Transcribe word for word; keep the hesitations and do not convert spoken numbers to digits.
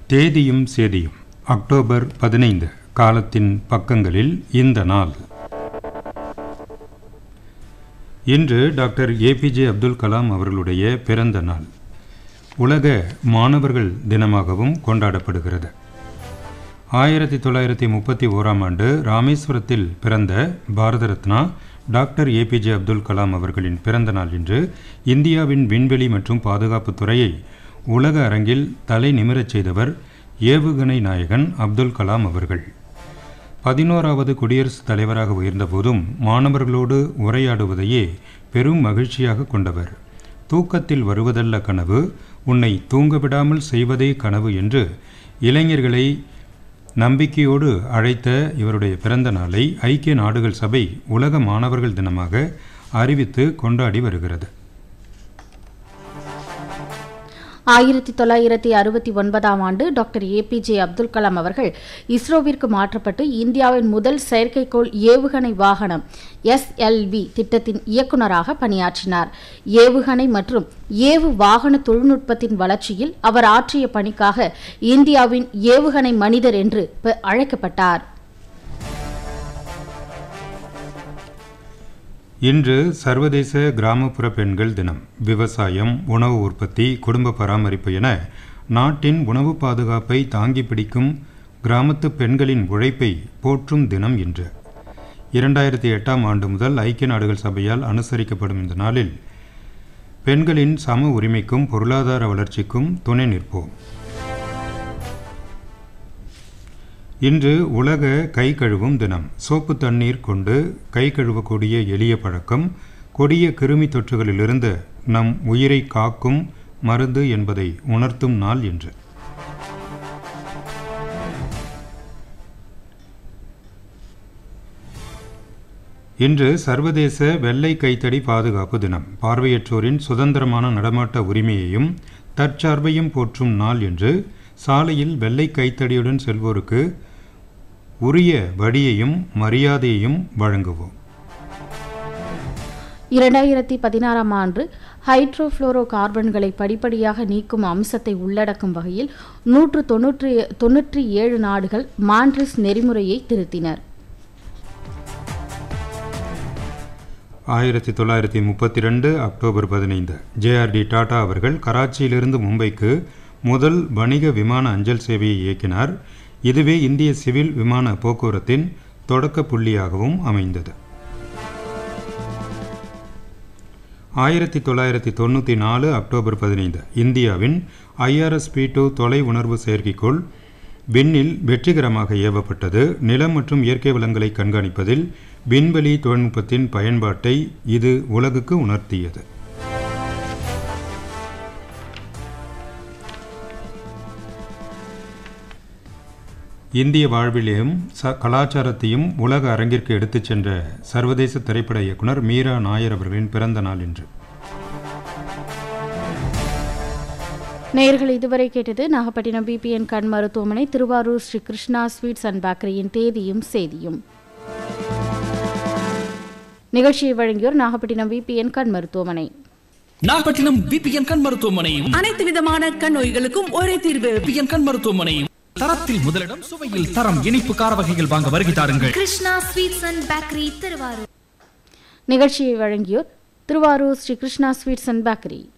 தேதியும் சேதியும் அக்டோபர் பதினைந்து காலத்தின் பக்கங்களில் இந்த நாள். இன்று டாக்டர் ஏபிஜே அப்துல் கலாம் அவர்களுடைய பிறந்த நாள். உலக மாணவர்கள் தினமாகவும் கொண்டாடப்படுகிறது. ஆயிரத்தி தொள்ளாயிரத்தி முப்பத்தி ஓராம் ஆண்டு ராமேஸ்வரத்தில் பிறந்த பாரத ரத்னா டாக்டர் ஏபிஜே அப்துல் கலாம் அவர்களின் பிறந்த நாள் இன்று இந்தியாவின் விண்வெளி மற்றும் பாதுகாப்பு துறையை உலக அரங்கில் தலை நிமிரச் செய்தவர் ஏவுகணை நாயகன் அப்துல் கலாம் அவர்கள். பதினோராவது குடியரசுத் தலைவராக உயர்ந்தபோதும் மாணவர்களோடு உரையாடுவதையே பெரும் மகிழ்ச்சியாக கொண்டவர். தூக்கத்தில் வருவதல்ல கனவு, உன்னை தூங்கவிடாமல் செய்வதே கனவு என்று இளைஞர்களை நம்பிக்கையோடு அழைத்த இவருடைய பிறந்த நாளை ஐக்கிய நாடுகள் சபை உலக மாணவர்கள் தினமாக அறிவித்து கொண்டாடி வருகிறது. ஆயிரத்தி தொள்ளாயிரத்தி அறுபத்தி ஒன்பதாம் ஆண்டு டாக்டர் ஏபிஜே அப்துல் கலாம் அவர்கள் இஸ்ரோவிற்கு மாற்றப்பட்டு இந்தியாவின் முதல் செயற்கைக்கோள் ஏவுகணை வாகனம் எஸ்எல்வி திட்டத்தின் இயக்குநராக பணியாற்றினார். ஏவுகணை மற்றும் ஏவு வாகன தொழில்நுட்பத்தின் வளர்ச்சியில் அவர் ஆற்றிய பணிக்காக இந்தியாவின் ஏவுகணை மனிதர் என்று அழைக்கப்பட்டார். இன்று சர்வதேச கிராமப்புற பெண்கள் தினம். விவசாயம், உணவு உற்பத்தி, குடும்ப பராமரிப்பு என நாட்டின் உணவு பாதுகாப்பை தாங்கி பிடிக்கும் கிராமத்து பெண்களின் உழைப்பை போற்றும் தினம் இன்று. இரண்டாயிரத்தி எட்டாம் ஆண்டு முதல் ஐக்கிய நாடுகள் சபையால் அனுசரிக்கப்படும் இந்த நாளில் பெண்களின் சம உரிமைக்கும் பொருளாதார வளர்ச்சிக்கும் துணை நிற்போம். இன்று உலக கை கழுவும் தினம். சோப்பு தண்ணீர் கொண்டு கை கழுவக்கூடிய எளிய பழக்கம் கொடிய கிருமி தொற்றுகளிலிருந்து நம் உயிரை காக்கும் மருந்து என்பதை உணர்த்தும் நாள் என்று. இன்று சர்வதேச வெள்ளை கைத்தடி பாதுகாப்பு தினம். பார்வையற்றோரின் சுதந்திரமான நடமாட்ட உரிமையையும் தற்சார்பையும் போற்றும் நாள் என்று சாலையில் வெள்ளை கைத்தடியுடன் செல்வோருக்கு உரிய வடியையும் மரியாதையையும் வழங்குவோம். இரண்டாயிரத்தி பதினாறாம் ஆண்டு ஹைட்ரோஃப்ளோரோ கார்பன்களை படிப்படியாக நீக்கும் அம்சத்தை உள்ளடக்கும் வகையில் நூற்று தொன்னூற்றி தொன்னூற்றி ஏழு நாடுகள் மாண்ட்ரிஸ் நெறிமுறையை திருத்தினர். ஆயிரத்தி தொள்ளாயிரத்தி முப்பத்தி ரெண்டு அக்டோபர் பதினைந்து ஜேஆர்டி டாடா அவர்கள் கராச்சியிலிருந்து மும்பைக்கு முதல் வணிக விமான அஞ்சல் சேவையை இயக்கினார். இதுவே இந்திய சிவில் விமான போக்குவரத்தின் தொடக்க புள்ளியாகவும் அமைந்தது. ஆயிரத்தி தொள்ளாயிரத்தி தொண்ணூற்றி நாலு அக்டோபர் பதினைந்து இந்தியாவின் ஐஆர்எஸ் பி டூ தொலை உணர்வு செயற்கைக்கோள் விண்ணில் வெற்றிகரமாக ஏவப்பட்டது. நிலம் மற்றும் இயற்கை வளங்களை கண்காணிப்பதில் விண்வெளி தொழில்நுட்பத்தின் பயன்பாட்டை இது உலகுக்கு உணர்த்தியது. இந்திய வாழ்விலையும் கலாச்சாரத்தையும் உலக அரங்கிற்கு எடுத்துச் சென்ற சர்வதேச திரைப்பட இயக்குனர் மீரா நாயர் அவர்களின் பிறந்த நாள் இன்று. நேயர்கள் இதுவரை கேட்டது நாகப்பட்டினம் பிபிஎன் கண் மருத்துவமனை, திருவாரூர் ஸ்ரீ கிருஷ்ணா ஸ்வீட்ஸ் அண்ட் பேக்கரியின் தேதியும் சேதியும். நிகழ்ச்சியை வழங்கியோர் நாகப்பட்டினம் பிபிஎன் கண் மருத்துவமனை. நாகப்பட்டினம் பிபிஎன் கண் மருத்துவமனை அனைத்து விதமான கண் நோய்களுக்கும் ஒரே தீர்வு. பிபிஎன் கண் மருத்துவமனை தரத்தில் முதலிடம், சுவையில் தரம். இனிப்பு கார வகைகள் வாங்க வருகை தாருங்கள். Krishna sweets and bakery, Thiruvarur. நிகழ்ச்சியை வழங்கியோர் Thiruvarur Sri Krishna sweets and bakery.